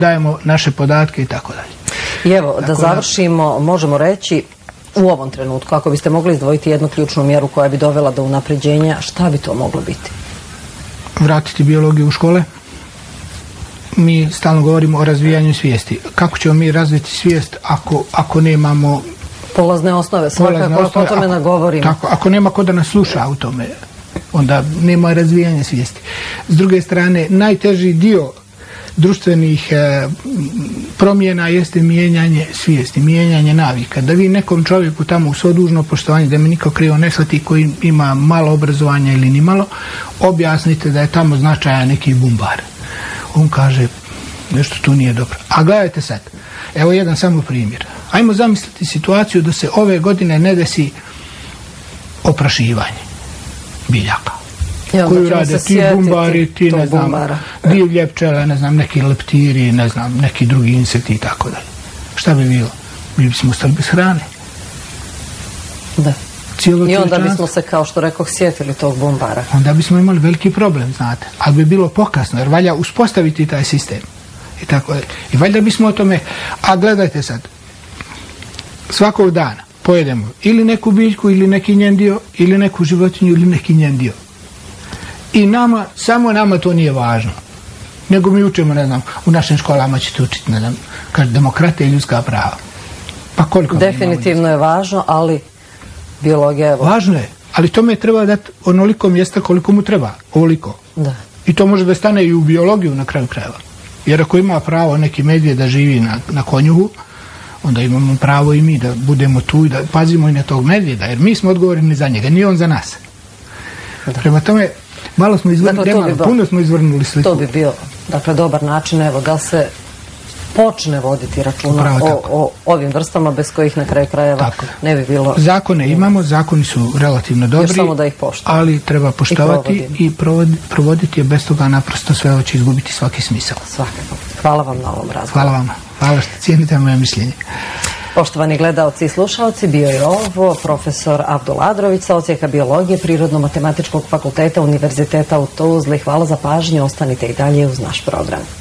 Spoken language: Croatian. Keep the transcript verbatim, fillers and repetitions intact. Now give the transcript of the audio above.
dajemo naše podatke i tako dalje. I evo, da završimo, možemo reći, u ovom trenutku, ako biste mogli izdvojiti jednu ključnu mjeru koja bi dovela do unapređenja, šta bi to moglo biti? Vratiti biologiju u škole. Mi stalno govorimo o razvijanju svijesti. Kako ćemo mi razviti svijest ako, ako nemamo polazne osnove, svakako ako o tome nagovorimo. Tako, ako nema ko da nas sluša u tome, onda nema razvijanja svijesti. S druge strane, najteži dio društvenih e, promjena jeste mijenjanje svijesti, mijenjanje navika. Da vi nekom čovjeku tamo u svo dužno poštovanje, da mi niko krivo ne shvati, koji ima malo obrazovanja ili ni malo, objasnite da je tamo značajan neki bumbar. On kaže, nešto tu nije dobro. A gledajte sad, evo jedan samo primjer. Ajmo zamisliti situaciju da se ove godine ne desi oprašivanje biljaka. Koju rade ti bumbari, ti ne znam, divlje pčele, ne znam, neki leptiri, ne znam, neki drugi insekti i tako dalje. Šta bi bilo? Mi bismo ostali bez hrane. Da. I onda bismo se, kao što rekoh, sjetili tog bumbara. Onda bismo imali veliki problem, znate. Ali bi bilo pokasno, jer valja uspostaviti taj sistem. I tako dalje. I valjda bismo o tome, a gledajte sad, svakog dana pojedemo ili neku biljku, ili neki njen dio, ili neku životinju, ili neki njen dio. I nama, samo nama to nije važno. Nego mi učimo, ne znam, u našim školama ćete učiti, ne znam, kaže demokratija i ljudska prava. Pa koliko? Definitivno je važno, ali biologija, evo. Važno je, ali tome treba dati onoliko mjesta koliko mu treba, ovoliko. Da. I to može da stane i u biologiju na kraju krajeva. Jer ako ima pravo neki medvjed da živi na, na konjuhu, onda imamo pravo i mi da budemo tu i da pazimo i na tog medvjeda, jer mi smo odgovorni za njega, nije on za nas. Da. Prema tome, malo smo izvrnuli, dakle, malo, puno smo izvrnuli sliku. To bi bio, dakle, dobar način, evo, da se počne voditi računa o, o ovim vrstama bez kojih na kraju krajeva tako ne bi bilo. Zakone imamo, zakoni su relativno dobri, još samo da ih poštujemo, ali treba poštovati i, i provoditi, provoditi je, bez toga naprosto sve ovo će izgubiti svaki smisao. Svakako. Hvala vam na ovom razgovoru. Hvala vam. Hvala što cijenite moje mišljenje. Poštovani gledalci i slušalci, bio je ovo profesor Abdul Adrović sa Odsjeka biologije Prirodno-matematičkog fakulteta Univerziteta u Tuzli. Hvala za pažnju, ostanite i dalje uz naš program.